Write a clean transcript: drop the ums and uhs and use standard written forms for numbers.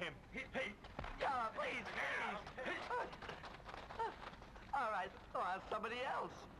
him. Hey. Yeah, please. All right, I'll ask somebody else.